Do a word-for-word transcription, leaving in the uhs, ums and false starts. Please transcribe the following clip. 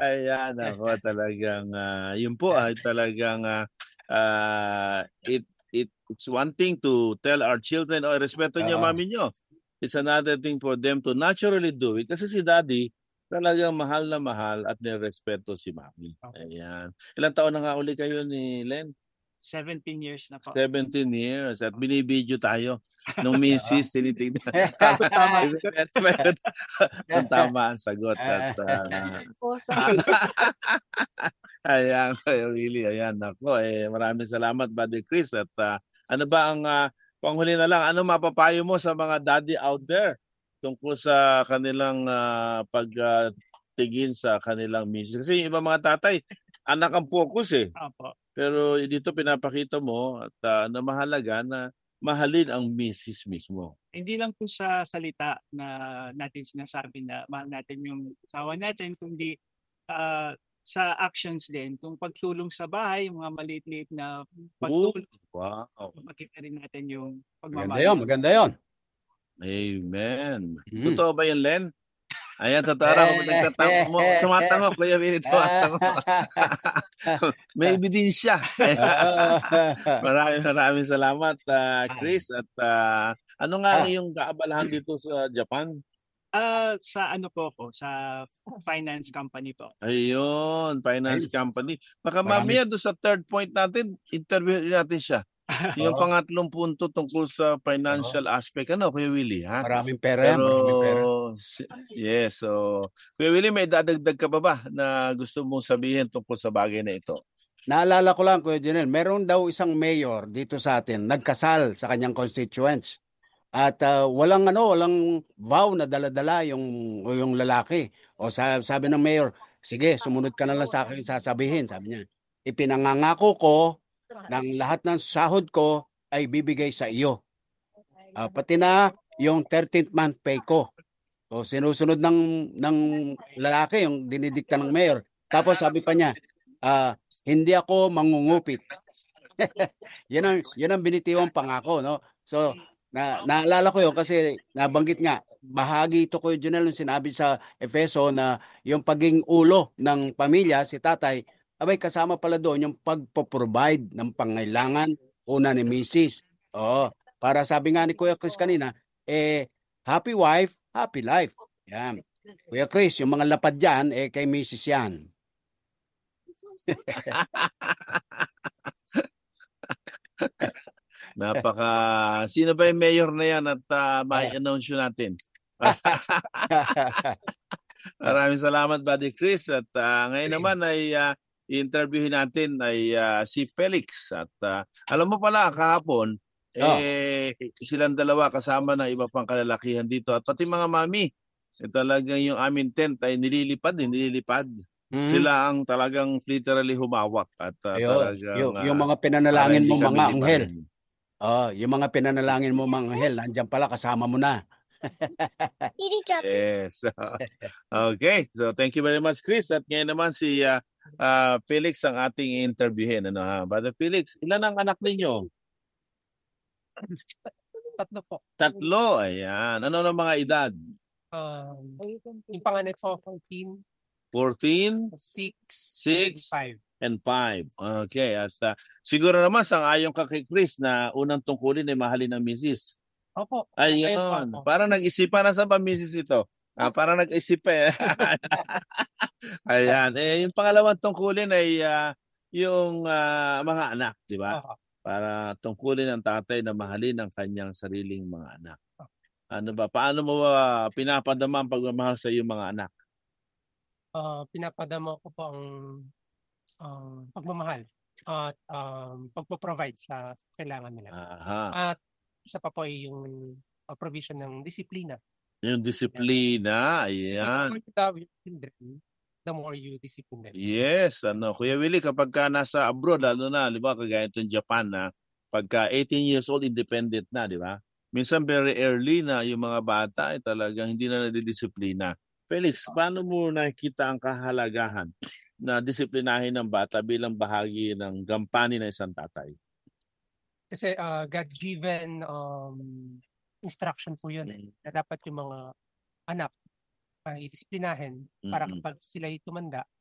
Ayan, ako talagang, ah, yun po ay talagang, ah, ah, it it it's one thing to tell our children, "Oh, respeto niyo Oo. mami niyo." It's another thing for them to naturally do it. Kasi si daddy talagang mahal na mahal at nirerespeto si mami, ayan. Ilang taon na nga uli kayo ni Len? seventeen years na po. seventeen years at binibidyo tayo nung Oo. misis tinitignan tama Tama. kung tama ang sagot at, ah, ayan Kuya Willie, ayan naku, eh, maraming salamat Buddy Chris at, ah, ano ba ang, ah, panghuli na lang, ano mapapayo mo sa mga daddy out there tungkol sa kanilang, ah, pag, ah, tingin sa kanilang misis? Kasi yung ibang mga tatay anak ang focus, eh. Opo. Pero dito pinapakita mo at, ah, na mahalaga na mahalin ang misis mismo. Hindi lang po sa salita na natin sinasabi na mahal natin yung asawa natin, kundi ah, sa actions din. Kung pagtulong sa bahay, yung mga maliit-liit na pagtulong, Wow. makita rin natin yung Maganda pagmamahal. yun, maganda yun. Amen. Mm. Totoo ba yun, Len? Ayan, totoo raw. Nagtatango mo. Tumatango, Kuya Willie, tumatango. May ebidensya. Maraming maraming salamat, ah, Chris. At ah, ano nga ang Ah. iyong kaabalahan dito sa Japan? Ah, sa ano po ako, sa finance company po. Ayun, finance Ayun. company. Baka Marami. mamaya doon sa third point natin, interview natin siya. Yung Oo. pangatlong punto tungkol sa financial aspect. Ano, Kuya Willie, ha? Maraming pera yan, Pero, maraming pera. si- yes, so, Kuya Willie, may dadagdag ka pa ba na gusto mong sabihin tungkol sa bagay na ito? Naalala ko lang, Kuya Junel, meron daw isang mayor dito sa atin, nagkasal sa kanyang constituents. At ah, walang ano, walang vow na dala-dala yung yung lalaki. O sa, sabi ng mayor, sige, sumunod ka na lang sa akin sasabihin, sabi niya. Ipinangangako ko ng lahat ng sahod ko ay bibigay sa iyo. Ah, pati na yung thirteenth month pay ko. O sinusunod ng ng lalaki yung dinidikta ng mayor. Tapos sabi pa niya, ah, hindi ako mangungupit. Yan ang yan ang binitiwang pangako, no? So na naalala ko yun kasi nabanggit nga bahagi ito ko yun yung sinabi sa Efeso na yung paging ulo ng pamilya si tatay, abay kasama pala doon yung pagpo-provide ng pangailangan una ni misis. Oo, para sabi nga ni Kuya Chris kanina, eh happy wife, happy life. Yan. Kuya Chris, yung mga lapad dyan, eh kay misis yan. Napaka, sino ba yung mayor na yan at uh, may announce yun natin? Maraming salamat, Buddy Chris. At uh, ngayon naman ay uh, i-interviewin natin ay uh, si Felix. At uh, alam mo pala, kahapon, eh, silang dalawa kasama ng iba pang kalalakihan dito. At pati mga mami, eh, talagang yung aming tent ay nililipad, eh, nililipad. Mm-hmm. Sila ang talagang literally humawak. At uh, Ayun, talagang, yung, uh, yung mga pinanalangin mo mga anghel. liparin. Oh, yung mga pinanalangin mo mga anghel, nandiyan pala kasama mo na. Yes. Okay. So thank you very much, Chris. At ngayon naman si uh, uh, Felix ang ating interviewin. Ano ha? Brother Felix, ilan ang anak ninyo? Tatlo po. Tatlo. Ayan. Ano ang mga edad? Um, yung panganay po, fourteen. fourteen? six. six. five. And five. Okay. At uh, siguro naman sang-ayon ka kay Chris na unang tungkulin ay mahalin ng misis. Opo. Ayun. Parang nag-isipan na sa pamisis ito. Ah, parang nag-isip eh. Ayan. Eh, yung pangalawang tungkulin ay uh, yung uh, mga anak, di ba? Para tungkulin ng tatay na mahalin ang kanyang sariling mga anak. Ano ba? Paano mo ba pinapadama ang pagmamahal sa iyong mga anak? Uh, pinapadama ko po ang uh, pagmamahal at um, pagpo-provide sa kailangan nila. Aha. At isa pa po ay yung uh, provision ng disiplina. Yung disiplina, ayan. The more you discipline them. Yes, ano, Kuya Willie, kapag ka nasa abroad, lalo na, di ba, kagaya itong Japan na, pagka eighteen years old, independent na, di ba? Minsan very early na yung mga bata ay talagang hindi na nadidisiplina. Felix, paano mo nakikita ang kahalagahan na disiplinahin ng bata bilang bahagi ng gampanin ng isang tatay? Kasi uh, God-given um, instruction po yun. Eh, na dapat yung mga anak ay uh, disiplinahin para kapag sila'y tumanda,